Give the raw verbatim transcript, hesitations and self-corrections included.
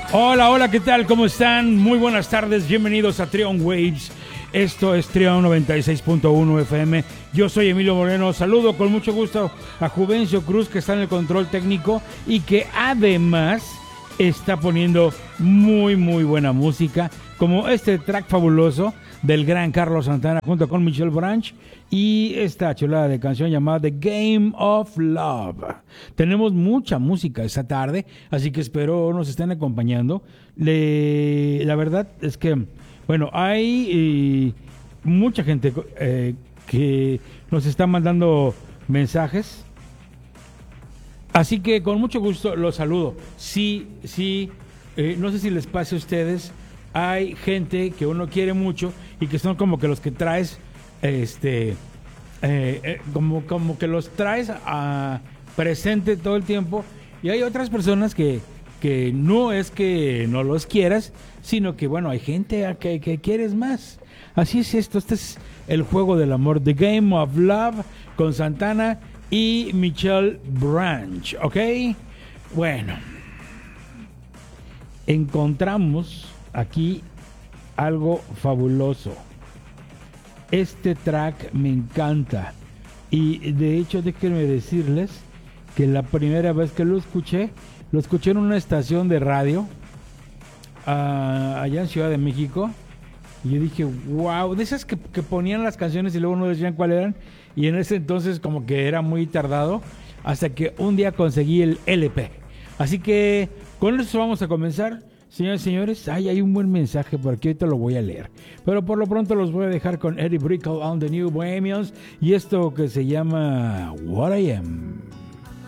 Hola, hola, ¿qué tal? ¿Cómo están? Muy buenas tardes, bienvenidos a Trion Waves. Esto es Trion noventa y seis punto uno F M. Yo soy Emilio Moreno. Saludo con mucho gusto a Juvencio Cruz, que está en el control técnico y que además está poniendo muy, muy buena música, como este track fabuloso del gran Carlos Santana junto con Michelle Branch y esta chulada de canción llamada The Game of Love. Tenemos mucha música esta tarde, así que espero nos estén acompañando. Le, la verdad es que, bueno, hay eh, mucha gente eh, que nos está mandando mensajes, así que con mucho gusto los saludo. Sí, sí, eh, no sé si les pase a ustedes. Hay gente que uno quiere mucho y que son como que los que traes, este, eh, eh, como, como que los traes a presente todo el tiempo. Y hay otras personas que, que no es que no los quieras, sino que, bueno, hay gente a que, que quieres más. Así es esto, este es el juego del amor, The Game of Love, con Santana y Michelle Branch, ¿ok? Bueno, encontramos aquí algo fabuloso. Este track me encanta y de hecho déjenme decirles que la primera vez que lo escuché, lo escuché en una estación de radio uh, allá en Ciudad de México y yo dije, wow, de esas que, que ponían las canciones y luego no decían cuál eran, y en ese entonces como que era muy tardado, hasta que un día conseguí el L P. Así que con eso vamos a comenzar. Señores y señores, ay, hay un buen mensaje por aquí, ahorita lo voy a leer. Pero por lo pronto los voy a dejar con Eddie Brickell on the New Bohemians y esto que se llama What I Am.